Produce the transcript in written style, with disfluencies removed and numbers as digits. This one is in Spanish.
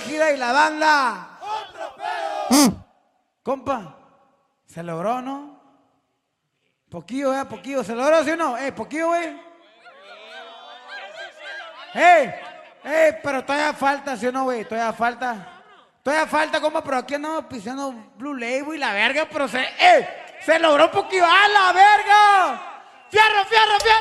gira y la banda. ¡Otro pedo! Compa, ¿se logró, no? Poquillo, poquillo. ¿Se logró, sí o no? Poquillo, güey. Pero todavía falta, ¿sí o no, güey? Todavía falta, compa, pero aquí andamos pisando Blue Label y la verga, pero se logró un poquillo. ¡A la verga! ¡Fierro, fierro, fierro!